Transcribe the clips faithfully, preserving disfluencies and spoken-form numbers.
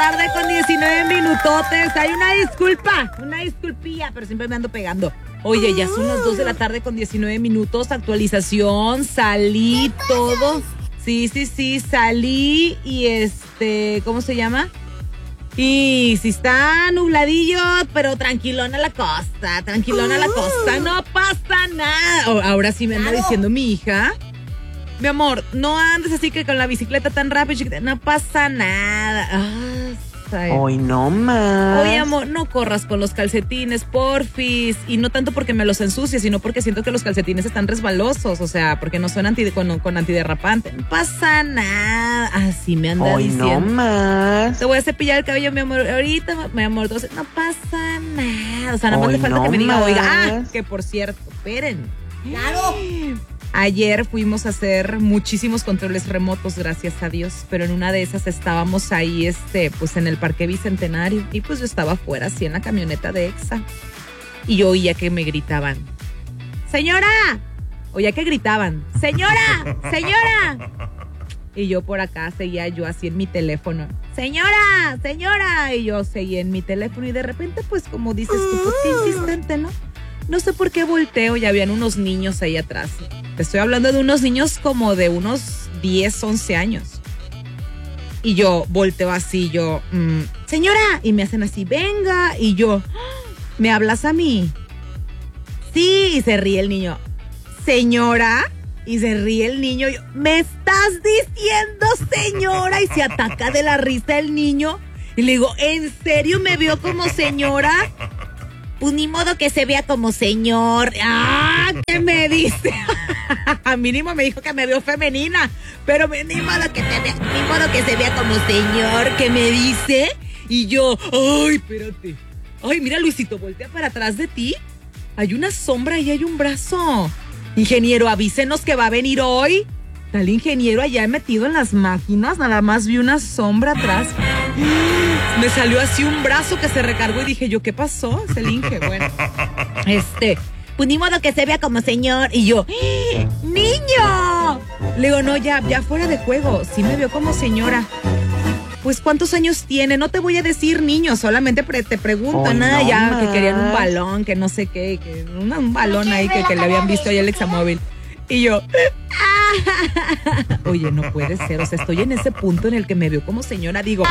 tarde con diecinueve minutotes. Hay una disculpa, una disculpilla, pero siempre me ando pegando. Oye, ya son las dos de la tarde con diecinueve minutos. Actualización, salí todo. Sí, sí, sí, salí y este, ¿cómo se llama? Y si está nubladillo, pero tranquilona la costa, tranquilona la costa, no pasa nada. Ahora sí me anda diciendo mi hija. Mi amor, no andes así que con la bicicleta tan rápido, chiquita. No pasa nada. Ah, Hoy no más. Oye, amor, no corras con los calcetines, porfis. Y no tanto porque me los ensucie, sino porque siento que los calcetines están resbalosos. O sea, porque no son anti, con, con antiderrapante. No pasa nada. Así me anda Hoy diciendo. No más. Te voy a cepillar el cabello, mi amor. Ahorita, mi amor, entonces, no pasa nada. O sea, nada más Hoy le falta no que me diga, más. oiga, ah, que por cierto, esperen. Claro. Ayer fuimos a hacer muchísimos controles remotos, gracias a Dios, pero en una de esas estábamos ahí, este, pues en el Parque Bicentenario, y pues yo estaba afuera, así en la camioneta de Exa, y yo oía que me gritaban, ¡señora! Oía que gritaban, ¡señora! ¡Señora! Y yo por acá seguía yo así en mi teléfono, ¡señora! ¡Señora! Y yo seguía en mi teléfono, y de repente, pues como dices tú, pues qué insistente, ¿no? No sé por qué volteo y habían unos niños ahí atrás. Te estoy hablando de unos niños como de unos diez, once años. Y yo volteo así, yo, mmm, señora, y me hacen así, venga. Y yo, ¿me hablas a mí? Sí, y se ríe el niño. Señora, y se ríe el niño. Yo, ¿me estás diciendo señora? Y se ataca de la risa el niño. Y le digo, ¿en serio me vio como señora? Pues ni modo que se vea como señor. ¡Ah! ¿Qué me dice? A mínimo me dijo que me veo femenina. Pero ni modo que te vea, ni modo que se vea como señor. ¿Qué me dice? Y yo, ¡ay, espérate! ¡Ay, mira, Luisito, voltea para atrás de ti! Hay una sombra y hay un brazo. Ingeniero, avísenos que va a venir hoy. Está el ingeniero allá metido en las máquinas. Nada más vi una sombra atrás. Me salió así un brazo que se recargó y dije yo, ¿qué pasó? Es el Inge, bueno. Este, pues ni modo que se vea como señor. Y yo, ¡eh, niño! Le digo, no, ya, ya fuera de juego. Sí me vio como señora. Pues, ¿cuántos años tiene? No te voy a decir niño, solamente pre- te pregunto, Hoy nada, no ya, más. que querían un balón, que no sé qué, que una, un balón ahí que, que le habían visto ahí el examóvil. Y yo, oye, no puede ser, o sea, estoy en ese punto en el que me veo como señora, digo,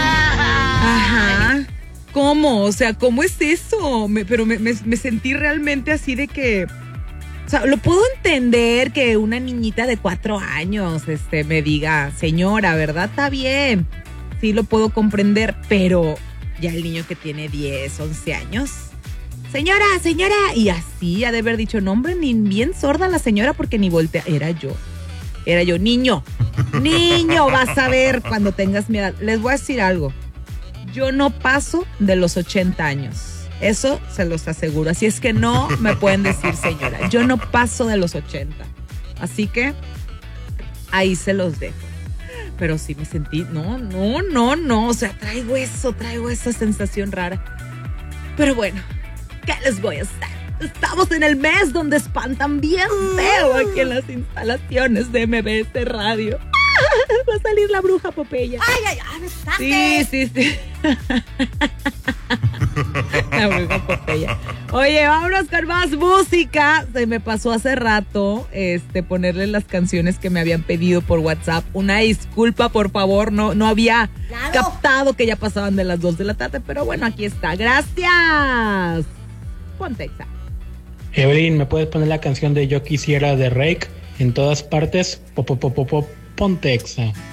ajá, ¿cómo? O sea, ¿cómo es eso? Me, pero me, me, me sentí realmente así de que, o sea, lo puedo entender que una niñita de cuatro años, este, me diga, señora, ¿verdad? Está bien, sí lo puedo comprender, pero ya el niño que tiene diez, once años... Señora, señora, y así ha de haber dicho, no hombre, ni bien sorda la señora porque ni voltea, era yo, era yo, niño, niño, vas a ver cuando tengas mi edad. Les voy a decir algo, yo no paso de los ochenta años, eso se los aseguro, así es que no me pueden decir señora, yo no paso de los ochenta, así que ahí se los dejo. Pero sí me sentí, no, no, no, no, o sea, traigo eso, traigo esa sensación rara, pero bueno. ¿Qué les voy a hacer? Estamos en el mes donde espantan bien feo aquí en las instalaciones de M B S Radio. Va a salir la bruja Popeya. ¡Ay, ay, ay! ¡Me asustaste! Sí, sí, sí. La bruja Popeya. Oye, vámonos con más música. Se me pasó hace rato este, ponerle las canciones que me habían pedido por WhatsApp. Una disculpa, por favor. No, no había Claro. captado que ya pasaban de las dos de la tarde. Pero bueno, aquí está. Gracias. Ponte Exa. Evelyn, ¿me puedes poner la canción de Yo Quisiera de Rake en todas partes? Pop, pop, pop, pop, ponte Exa.